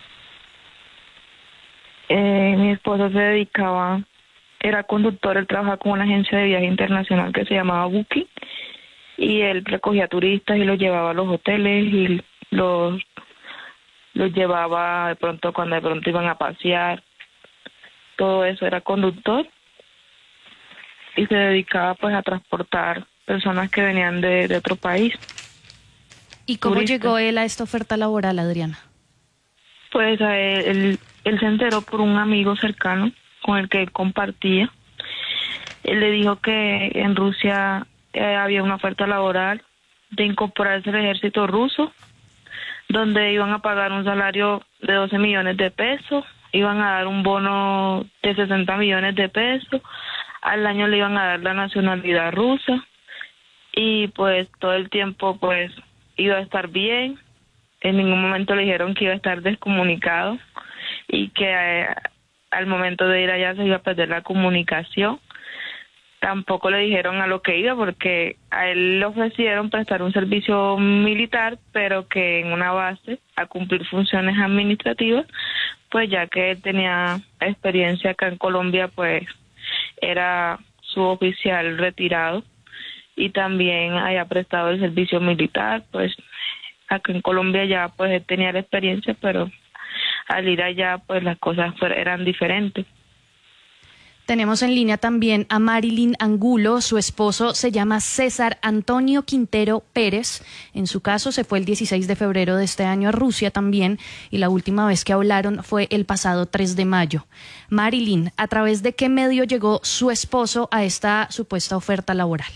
Eh, mi esposo se dedicaba, era conductor, él trabajaba con una agencia de viaje internacional que se llamaba Booking y él recogía turistas y los llevaba a los hoteles y los, los llevaba de pronto cuando de pronto iban a pasear, todo eso, era conductor y se dedicaba pues a transportar personas que venían de, de otro país. ¿Y cómo Turistas. llegó él a esta oferta laboral, Adriana? Pues a él, él, él se enteró por un amigo cercano con el que él compartía. Él le dijo que en Rusia eh, había una oferta laboral de incorporarse al ejército ruso, donde iban a pagar un salario de doce millones de pesos, iban a dar un bono de sesenta millones de pesos, al año le iban a dar la nacionalidad rusa y pues todo el tiempo pues iba a estar bien. En ningún momento le dijeron que iba a estar descomunicado y que eh, al momento de ir allá se iba a perder la comunicación. Tampoco le dijeron a lo que iba, porque a él le ofrecieron prestar un servicio militar, pero que en una base a cumplir funciones administrativas, pues ya que él tenía experiencia acá en Colombia, pues era suboficial retirado y también haya prestado el servicio militar. Pues acá en Colombia ya pues él tenía la experiencia, pero al ir allá pues las cosas eran diferentes. Tenemos en línea también a Marilyn Angulo. Su esposo se llama César Antonio Quintero Pérez. En su caso se fue el dieciséis de febrero de este año a Rusia también, y la última vez que hablaron fue el pasado tres de mayo. Marilyn, ¿a través de qué medio llegó su esposo a esta supuesta oferta laboral?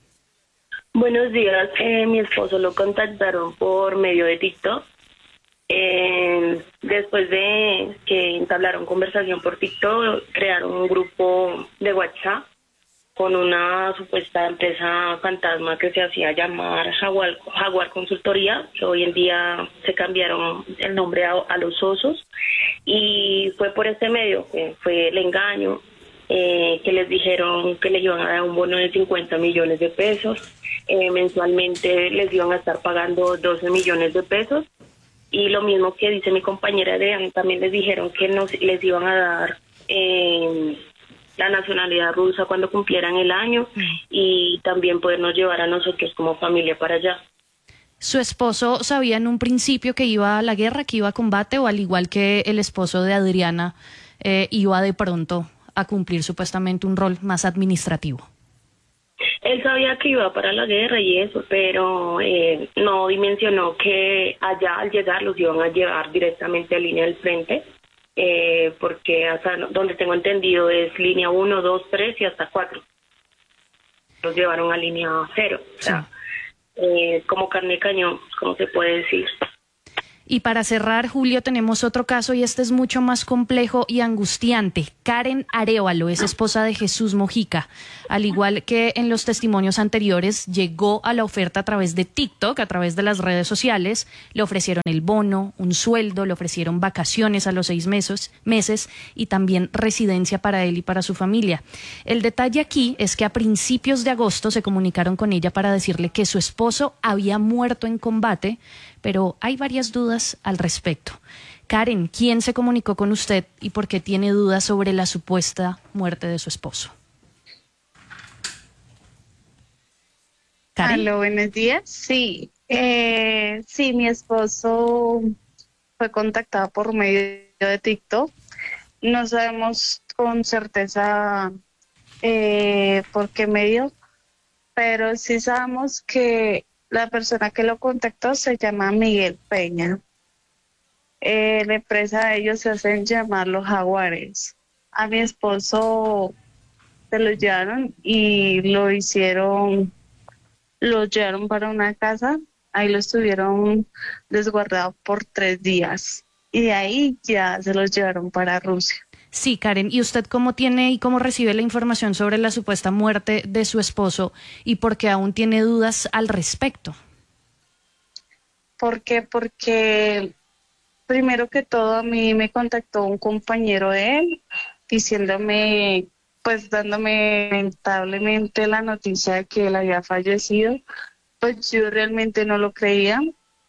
Buenos días. Eh, mi esposo lo contactaron por medio de TikTok. Eh, después de que entablaron conversación por TikTok, crearon un grupo de WhatsApp con una supuesta empresa fantasma que se hacía llamar Jaguar, Jaguar Consultoría, que hoy en día se cambiaron el nombre a, a Los Osos, y fue por este medio, que fue el engaño, eh, que les dijeron que les iban a dar un bono de cincuenta millones de pesos, eh, mensualmente les iban a estar pagando doce millones de pesos. Y lo mismo que dice mi compañera Adriana, también les dijeron que nos, les iban a dar eh, la nacionalidad rusa cuando cumplieran el año y también podernos llevar a nosotros como familia para allá. ¿Su esposo sabía en un principio que iba a la guerra, que iba a combate, o al igual que el esposo de Adriana, eh, iba de pronto a cumplir supuestamente un rol más administrativo? Él sabía que iba para la guerra y eso, pero eh, no dimensionó que allá al llegar los iban a llevar directamente a línea del frente, eh, porque hasta donde tengo entendido es línea uno, dos, tres y hasta cuatro. Los llevaron a línea cero, o sea, sí. eh, como carne de cañón, como se puede decir. Y para cerrar, Julio, tenemos otro caso y este es mucho más complejo y angustiante. Karen Arévalo es esposa de Jesús Mojica. Al igual que en los testimonios anteriores, llegó a la oferta a través de TikTok, a través de las redes sociales. Le ofrecieron el bono, un sueldo, le ofrecieron vacaciones a los seis meses, meses y también residencia para él y para su familia. El detalle aquí es que a principios de agosto se comunicaron con ella para decirle que su esposo había muerto en combate, pero hay varias dudas al respecto. Karen, ¿quién se comunicó con usted y por qué tiene dudas sobre la supuesta muerte de su esposo? ¿Karen? Aló, buenos días. Sí, eh, sí, mi esposo fue contactado por medio de TikTok. No sabemos con certeza eh, por qué medio, pero sí sabemos que la persona que lo contactó se llama Miguel Peña. Eh, la empresa de ellos se hacen llamar Los Jaguares. A mi esposo se lo llevaron y lo hicieron, lo llevaron para una casa. Ahí lo estuvieron desguardado por tres días y de ahí ya se los llevaron para Rusia. Sí, Karen, ¿y usted cómo tiene y cómo recibe la información sobre la supuesta muerte de su esposo y por qué aún tiene dudas al respecto? ¿Por qué? Porque primero que todo a mí me contactó un compañero de él diciéndome, pues dándome lamentablemente la noticia de que él había fallecido. Pues yo realmente no lo creía.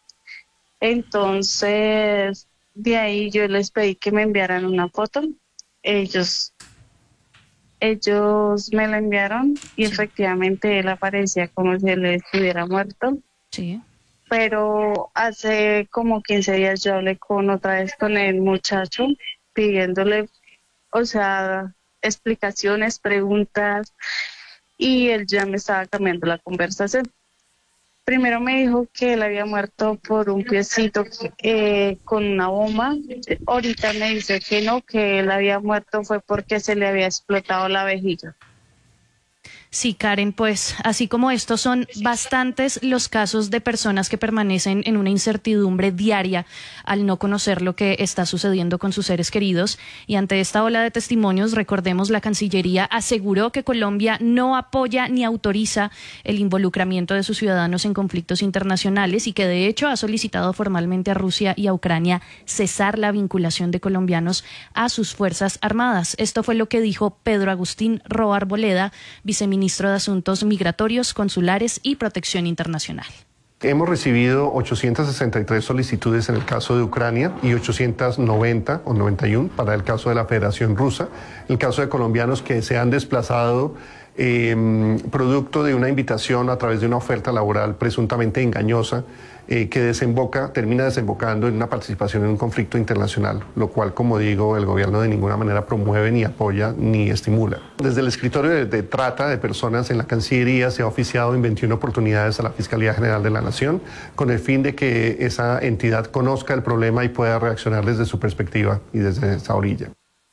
Entonces, de ahí yo les pedí que me enviaran una foto. Ellos, ellos me la enviaron y sí, efectivamente él aparecía como si él estuviera muerto. Sí. Pero hace como quince días yo hablé con otra vez con el muchacho pidiéndole, o sea, explicaciones, preguntas, y él ya me estaba cambiando la conversación. Primero me dijo que él había muerto por un piecito eh, con una bomba. Ahorita me dice que no, que él había muerto fue porque se le había explotado la vejiga. Sí, Karen, pues así como estos son bastantes los casos de personas que permanecen en una incertidumbre diaria al no conocer lo que está sucediendo con sus seres queridos. Y ante esta ola de testimonios, recordemos, la Cancillería aseguró que Colombia no apoya ni autoriza el involucramiento de sus ciudadanos en conflictos internacionales y que de hecho ha solicitado formalmente a Rusia y a Ucrania cesar la vinculación de colombianos a sus Fuerzas Armadas. Esto fue lo que dijo Pedro Agustín Roa Arboleda, viceministro Ministro de Asuntos Migratorios, Consulares y Protección Internacional. Hemos recibido ochocientas sesenta y tres solicitudes en el caso de Ucrania y ochocientas noventa o noventa y uno para el caso de la Federación Rusa. En el caso de colombianos que se han desplazado eh, producto de una invitación a través de una oferta laboral presuntamente engañosa eh, que desemboca, termina desembocando en una participación en un conflicto internacional, lo cual, como digo, el gobierno de ninguna manera promueve, ni apoya, ni estimula. Desde el escritorio de, de trata de personas en la Cancillería se ha oficiado en veintiuna oportunidades a la Fiscalía General de la Nación con el fin de que esa entidad conozca el problema y pueda reaccionar desde su perspectiva y desde esa orilla.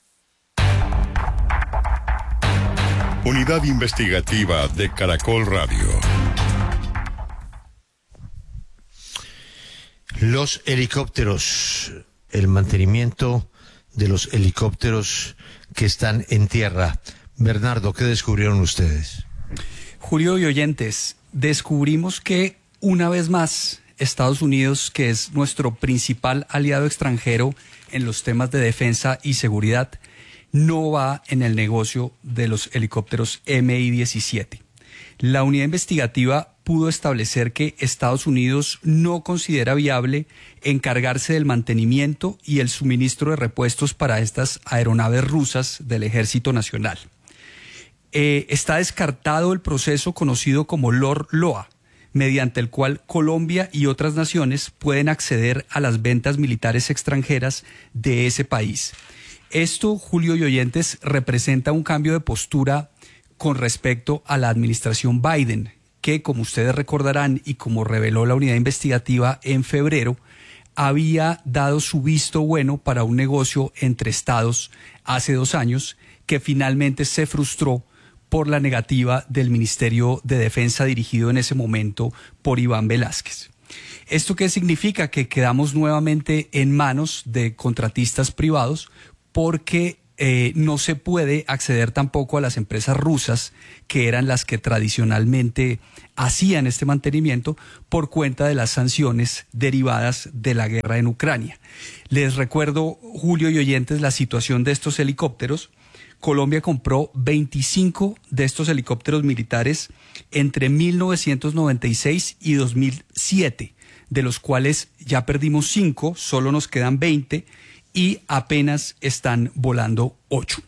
Unidad Investigativa de Caracol Radio. Los helicópteros, el mantenimiento de los helicópteros que están en tierra. Bernardo, ¿qué descubrieron ustedes? Julio y oyentes, descubrimos que una vez más Estados Unidos, que es nuestro principal aliado extranjero en los temas de defensa y seguridad, no va en el negocio de los helicópteros M I diecisiete. La unidad investigativa pudo establecer que Estados Unidos no considera viable encargarse del mantenimiento y el suministro de repuestos para estas aeronaves rusas del Ejército Nacional. Eh, está descartado el proceso conocido como L O R L O A, mediante el cual Colombia y otras naciones pueden acceder a las ventas militares extranjeras de ese país. Esto, Julio y oyentes, representa un cambio de postura con respecto a la administración Biden, que, como ustedes recordarán y como reveló la unidad investigativa en febrero, había dado su visto bueno para un negocio entre estados hace dos años que finalmente se frustró por la negativa del Ministerio de Defensa dirigido en ese momento por Iván Velázquez. ¿Esto qué significa? Que quedamos nuevamente en manos de contratistas privados porque Eh, no se puede acceder tampoco a las empresas rusas, que eran las que tradicionalmente hacían este mantenimiento, por cuenta de las sanciones derivadas de la guerra en Ucrania. Les recuerdo, Julio y oyentes, la situación de estos helicópteros. Colombia compró veinticinco de estos helicópteros militares entre mil novecientos noventa y seis y dos mil siete, de los cuales ya perdimos cinco, solo nos quedan veinte, y apenas están volando ocho.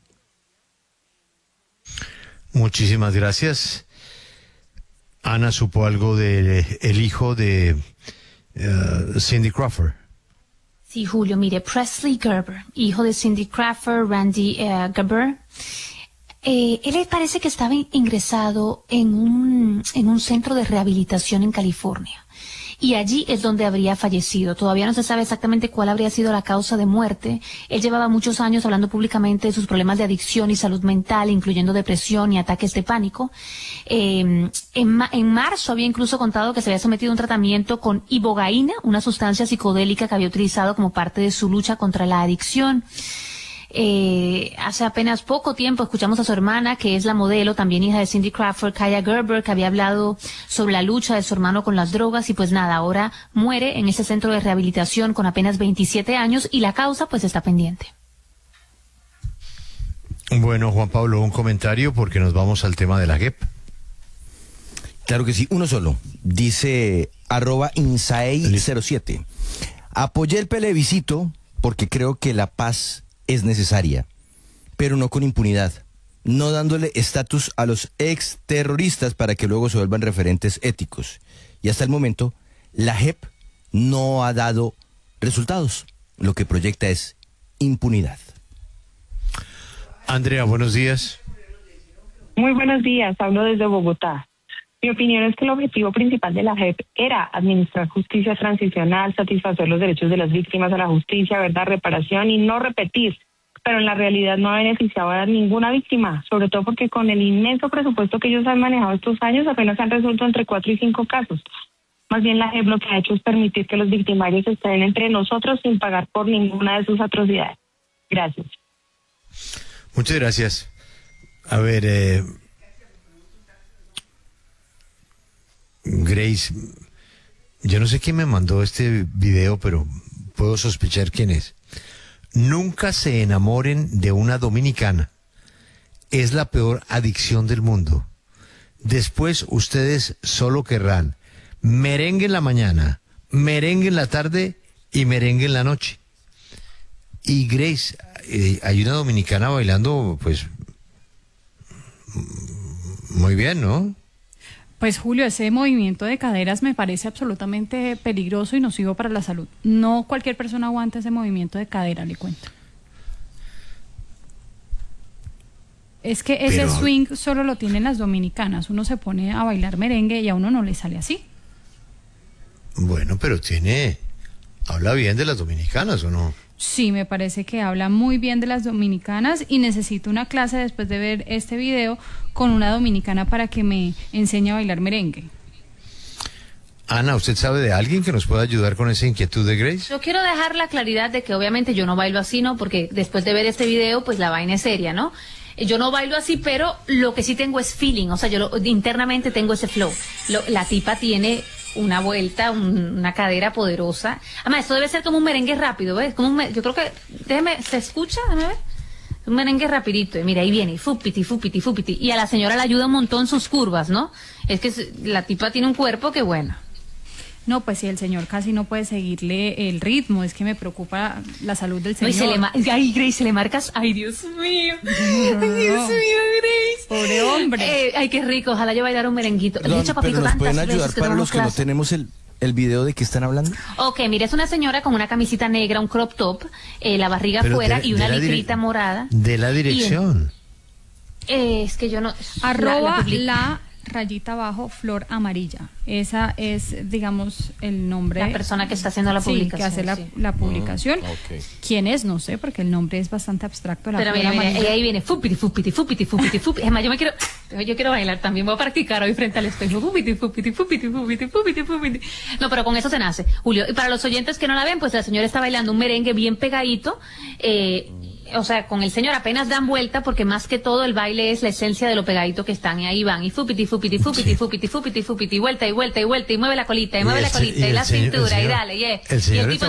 Muchísimas gracias. Ana supo algo del el hijo de uh, Cindy Crawford. Sí, Julio, mire, Presley Gerber, hijo de Cindy Crawford, Randy uh, Gerber, eh, él parece que estaba ingresado en un, en un centro de rehabilitación en California. Y allí es donde habría fallecido. Todavía no se sabe exactamente cuál habría sido la causa de muerte. Él llevaba muchos años hablando públicamente de sus problemas de adicción y salud mental, incluyendo depresión y ataques de pánico. Eh, en, ma en marzo había incluso contado que se había sometido a un tratamiento con ibogaína, una sustancia psicodélica que había utilizado como parte de su lucha contra la adicción. Eh, hace apenas poco tiempo escuchamos a su hermana, que es la modelo, también hija de Cindy Crawford, Kaya Gerber, que había hablado sobre la lucha de su hermano con las drogas, y pues nada, ahora muere en ese centro de rehabilitación con apenas veintisiete años, y la causa pues está pendiente. Bueno, Juan Pablo, un comentario porque nos vamos al tema de la G E P. Claro que sí, uno solo. Dice arroba Insaei cero siete. Apoyé el plebiscito porque creo que la paz es necesaria, pero no con impunidad, no dándole estatus a los exterroristas para que luego se vuelvan referentes éticos. Y hasta el momento, la J E P no ha dado resultados. Lo que proyecta es impunidad. Andrea, buenos días. Muy buenos días, hablo desde Bogotá. Mi opinión es que el objetivo principal de la J E P era administrar justicia transicional, satisfacer los derechos de las víctimas a la justicia, verdad, reparación y no repetir pero en la realidad no ha beneficiado a ninguna víctima, sobre todo porque con el inmenso presupuesto que ellos han manejado estos años apenas han resuelto entre cuatro y cinco casos. Más bien la JEP lo que ha hecho es permitir que los victimarios estén entre nosotros sin pagar por ninguna de sus atrocidades. Gracias. Muchas gracias. A ver, eh, Grace, yo no sé quién me mandó este video, pero puedo sospechar quién es. Nunca se enamoren de una dominicana. Es la peor adicción del mundo. Después ustedes solo querrán merengue en la mañana, merengue en la tarde y merengue en la noche. Y Grace, eh, hay una dominicana bailando, pues, muy bien, ¿no? Pues Julio, ese movimiento de caderas me parece absolutamente peligroso y nocivo para la salud. No cualquier persona aguanta ese movimiento de cadera, le cuento. Es que ese Pero... swing solo lo tienen las dominicanas. Uno se pone a bailar merengue y a uno no le sale así. Bueno, pero tiene... ¿Habla bien de las dominicanas o no? Sí, me parece que habla muy bien de las dominicanas y necesito una clase después de ver este video con una dominicana para que me enseñe a bailar merengue. Ana, ¿usted sabe de alguien que nos pueda ayudar con esa inquietud de Grace? Yo quiero dejar la claridad de que obviamente yo no bailo así, ¿no? Porque después de ver este video, pues la vaina es seria, ¿no? Yo no bailo así, pero lo que sí tengo es feeling, o sea, yo lo, internamente tengo ese flow. Lo, la tipa tiene una vuelta, un, una cadera poderosa. Además, esto debe ser como un merengue rápido, ¿ves? Como un, yo creo que, déjeme, ¿se escucha? Déjame ver. Un merengue rapidito, y mira, ahí viene, fupiti, fupiti, fupiti. Y a la señora le ayuda un montón sus curvas, ¿no? Es que la tipa tiene un cuerpo que bueno. No, pues si el señor casi no puede seguirle el ritmo, es que me preocupa la salud del señor. No, y se le ma- ay, Grace, se le marcas, ay, Dios mío, no, ay, Dios mío, Grace. Pobre hombre. Eh, ay, qué rico, ojalá yo bailara un merenguito. Don, Le he hecho, papito, pero nos pueden tantas ayudar veces que para tomamos los que no clase. tenemos el, el video de que están hablando. Ok, mira, es una señora con una camisita negra, un crop top, eh, la barriga Pero afuera de- y una de la dire- litrita morada. De la dirección. Y, eh, es que yo no... Arroba la, la, la rayita abajo, flor amarilla. Esa es, digamos, el nombre. La persona que está haciendo la sí, publicación. que hace la, sí. la publicación. Ah, okay. ¿Quién es? No sé, porque el nombre es bastante abstracto. La Pero flor mira, mira, amarilla. y ahí viene fupiti, fupiti, fupiti, fupiti, fupiti. Es más, yo me quiero, yo quiero bailar también, voy a practicar hoy frente al espejo. Fupiti, fupiti, fupiti, fupiti, fupiti, fupiti. No, pero con eso se nace, Julio. Y para los oyentes que no la ven, pues la señora está bailando un merengue bien pegadito, eh, o sea, con el señor apenas dan vuelta, porque más que todo el baile es la esencia de lo pegadito que están, y ahí van, y fupiti, fupiti, fupiti, Sí. fupiti, fupiti, fupiti, vuelta y vuelta y vuelta, y mueve la colita, y Y mueve el la se- colita, y y, el la señor- el cintura, y señor- dale, yeah. el señor y el está tipo